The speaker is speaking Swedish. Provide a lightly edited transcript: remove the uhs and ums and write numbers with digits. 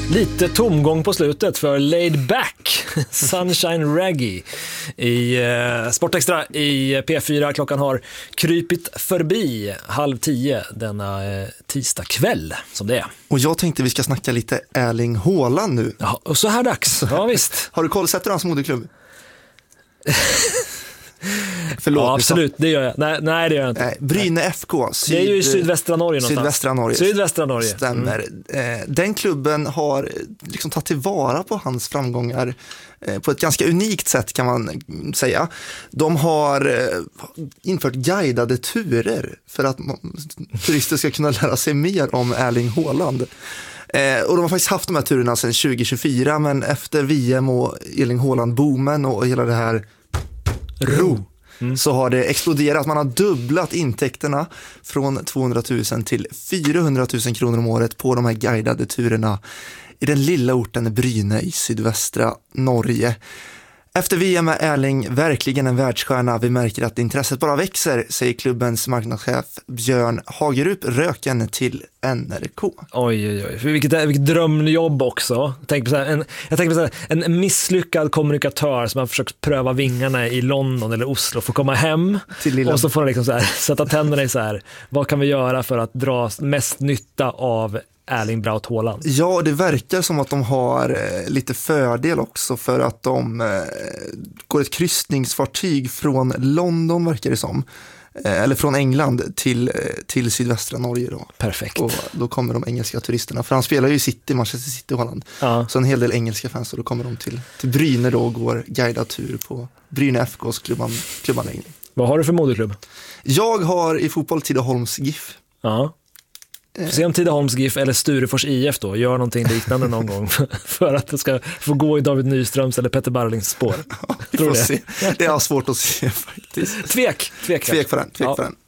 Lite tomgång på slutet för Laid Back, Sunshine Reggae i Sportextra i P4. Klockan har krypit förbi 9:30 denna tisdag kväll som det är. Och jag tänkte vi ska snacka lite Erling Haaland nu. Ja, och så här dags, ja visst. Har du koll, sätter du hans moderklubb? Förlåt, ja, absolut, det gör jag. Nej, det gör jag inte. Nej, Bryne FK. Det är ju i sydvästra Norge någonstans. Sydvästra Norge. Stämmer. Den klubben har liksom tagit tillvara på hans framgångar på ett ganska unikt sätt kan man säga. De har infört guidade turer för att turister ska kunna lära sig mer om Erling Haaland. Och de har faktiskt haft de här turerna sedan 2024, men efter VM och Erling Haaland-boomen och hela det här så har det exploderat. Man har dubblat intäkterna från 200 000 till 400 000 kronor om året på de här guidade turerna i den lilla orten Bryne i sydvästra Norge. Efter VM är Erling verkligen en världsstjärna. Vi märker att intresset bara växer, säger klubbens marknadschef Björn Hagerup Röken till NRK. Oj. Vilket drömjobb också. Jag tänker på så här, en misslyckad kommunikatör som har försökt pröva vingarna i London eller Oslo för att komma hem. Och så får han liksom så här, sätta tänderna i så här, vad kan vi göra för att dra mest nytta av Erling Braut Haaland? Ja, det verkar som att de har lite fördel också för att de går ett kryssningsfartyg från London, verkar det som. Eller från England till sydvästra Norge då. Perfekt. Och då kommer de engelska turisterna, för han spelar ju i Manchester City, Haaland. Ja. Så en hel del engelska fans, och då kommer de till Bryne då och går guidad tur på Bryne FKs klubbanläggning. Vad har du för moderklubb? Jag har i fotboll Tidaholms GIF. Ja. Se om Tidaholms GIF eller Sturefors IF då gör någonting liknande någon gång för att det ska få gå i David Nyströms eller Petter Barlings spår. Ja, tror det. Se. Det är svårt att se faktiskt. Tvek för den.